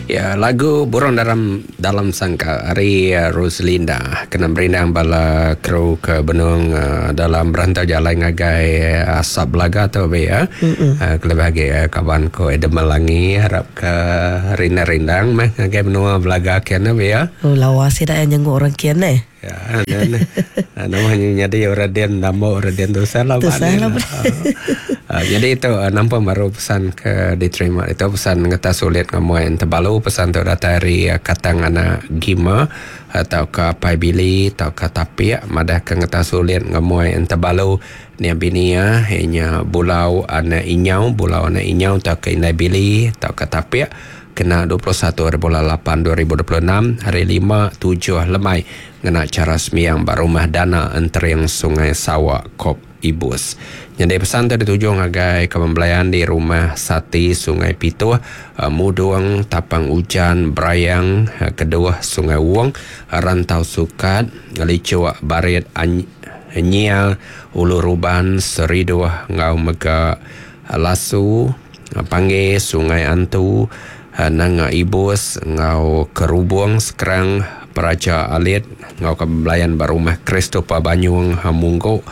Ya, lagu Burung dalam Sangka Ari Roslinda kena berindang bala kru ke benung dalam berantau jalan ngagai asap laga tu be ya. Kelebih kawan ko Edemelangi harap ke rindang meh ngagai benung belaga kian be ya. Oh lawas dah yang orang kian Ya, namanya jadi Radian nama Radian tu salah mana. Jadi itu nampak baru pesan ke diterima itu pesan ngata sulit ngamuan terbalu pesan tu datari katang anak gima atau ke pai bili atau ke tapia madah ke ngata sulit ngamuan terbalu ni binia hanya bulau anak inyau atau ke inai bili atau ke tapia kena 21 bulan 8 2026 hari 5 7 lemai ngena cara semiang barumah dana antering Sungai Sawak Kop Ibus. Jadi pesan tu dituju ngagai kepembelayan di rumah Sati Sungai Pituh, Muduang Tapang Ujan Brayang kedua Sungai Wong Rantau Sukat Licua Barit Nyia Ulu Ruban Seriduh Ngau Mega Lasu Panggil Sungai Antu Nanga Ibus Ngau Kerubung Sekerang Peraja Alit Ngau kepembelayan barumah Kristopa Banyuang Munggo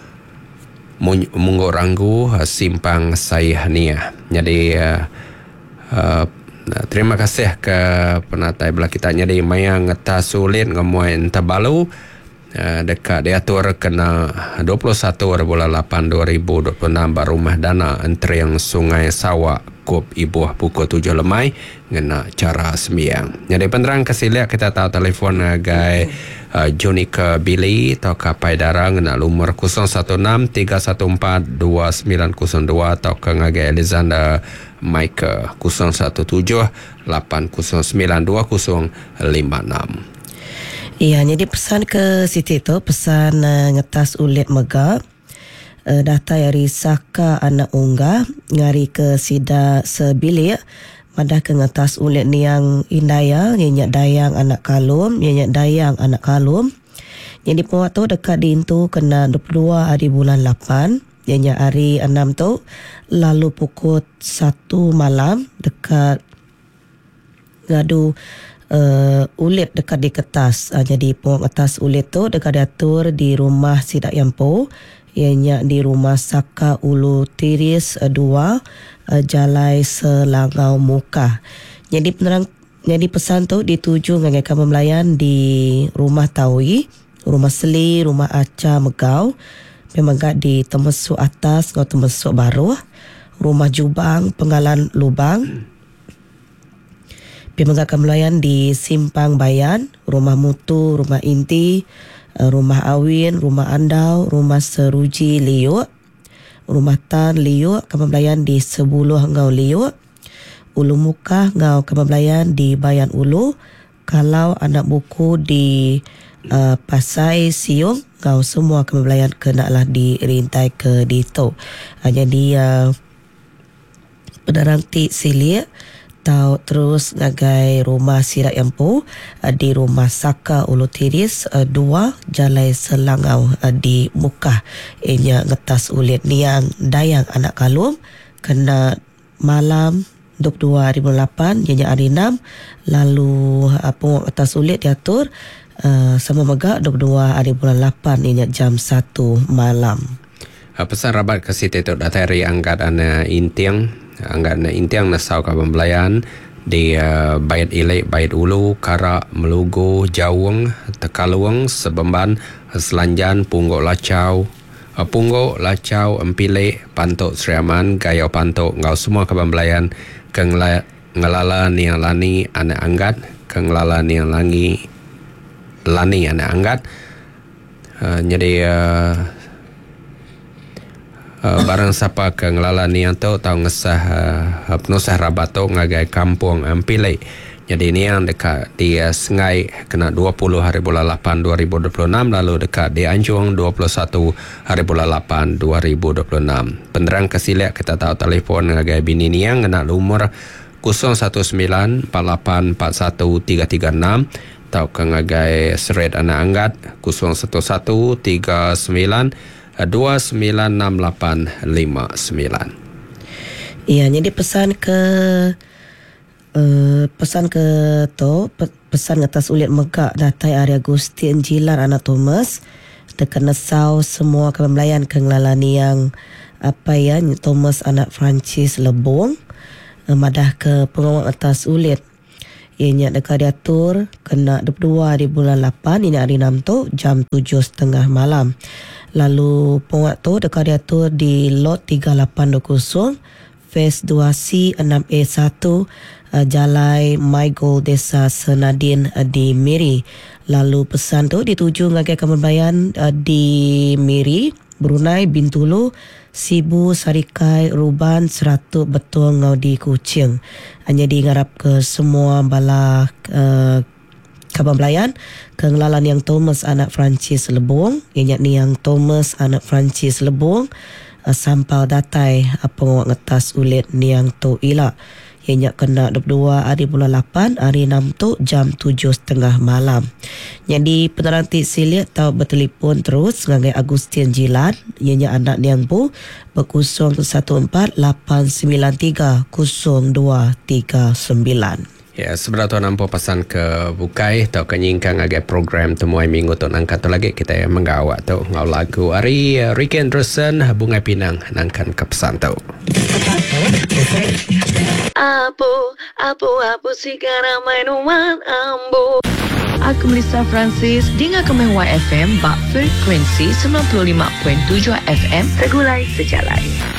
Ranggu Simpang Sayhania. Jadi terima kasih ke penatai belah kita. Jadi maya ngeta sulit ngamuan terbalu dekat diatur kena 21 bulan 8 2026 barumah dana antara yang Sungai Sawak Kop Ibuh pukul 7 lemai ngena cara sembiang. Jadi penerang kesilia kita tahu telefon gai Jonika Billy atau kapai darang ngena lumur 016-314-2902 atau ke ngagai Alexander Mike 017-809-2056. Iya, jadi pesan ke Siti tu pesan ngetas ulit mega data dari Saka anak unggah ngari ke sida sebilik madah ke ngetas ulit ni yang indaya nyenyak dayang anak kalum jadi puak tu dekat dintu kena 22 hari bulan 8 nyenyak hari 6 tu lalu pukul 1 malam dekat ngadu ulit dekat di kertas. Jadi puak atas ulit tu dekat diatur di rumah Sidak Yampo ianya di rumah Saka Ulu Tiris 2 Jalai Selangau Muka. Jadi pesan tu dituju ngagai pembelayan di rumah Tawi, rumah Seli, rumah Aca Megau, memang di Temesuk Atas ngau Temesuk Baru, rumah Jubang Penggalan Lubang. Memang pembelayan di Simpang Bayan, rumah Mutu, rumah Inti, rumah Awin, rumah Andau, rumah Seruji Liuk, rumah Tan Liuk, kepembelayan di Sebuluh Ngau Liuk, Ulu Mukah Ngau kepembelayan di Bayan Ulu, kalau anak buku di Pasai Siung Ngau semua kepembelayan kenalah dirintai ke Dito. Jadi penerang Tik Silik atau terus ngagai rumah Sirak Yampu di rumah Saka Ulu Tiris 2 Jalai Selangau di Mukah ianya ngetas ulit niang dayang anak kalum kena malam 22 2008 ianya hari 6 lalu penguat atas ulit diatur sama megak 22 hari bulan 8 ianya jam 1 malam. Pesan rabat ke Siti tu datari angkat anak intiang nasau ka pembelayan di Bait Ilek, Bait Ulu, Karak, Melugu, Jawung, Tekaluang, Sebemban, Selanjan, Punggok Lacau, Empilek, Pantok Seriaman, Gayau Pantok, ngau semua ka pembelayan ngelala niang lani anak anggat, ngelala niang lani anak anggat. Jadi barang siapa ke ngelala ni yang tahu ngesah penusah rabat tu ngagai kampung Empilek. Jadi ni yang dekat di Sengai kena 20 hari bulan 8 2026 lalu dekat di Anjung 21 hari bulan 8 2026. Penerang kesilak kita tahu telefon ngagai bini ni yang kena umur 01948413336 tahu ke ngagai seret anak anggat 01139296859. Iya, jadi pesan ke pesan ke to pesan atas ulit megak datai Ari Agustin Jilan anak Thomas dekat nesau semua kebelayan kenglalani yang Thomas anak Francis Lebong madah ke pengawal atas ulit ianya dekat diatur kena 22 di bulan 8 ini hari 6 tu jam 7.30 malam. Lalu pengawal tu dekat diatur di lot 3820 Phase 2C 6A1 Jalai Maigol Desa Senadin di Miri. Lalu pesan tu dituju ngagai kemerbayan di Miri, Brunei, Bintulu, Sibu, Sarikai, Ruban, Seratuk, Betul, Ngau di Kuching. Hanya diharap ke semua bala Kaban Belayan kengelalan yang Thomas anak Francis Lebong, yakni yang Thomas anak Francis Lebong sampau datai pengawak ngetas ulit niang tu ila ianya kena 22 hari bulan 8 hari 6 tu jam 7.30 malam. Jadi peneranti silit tahu bertelefon terus ngagai Agustin Jilan ianya anak niang bu berkusung 14-893-0239. Ya, sebenarnya tuan nampak pesan ke bukai atau kenyingkang agak program temuai minggu tu nangkan tu lagi kita yang menggawat tu ngau lagu Ari Ricky Anderson Bunga Pinang nangkan ke pesan tu. Apo sekarang minuman ambo. Aku Melissa Francis dengar Kemeh YFM bak frekuensi 95.7 FM Segulai Sejalan.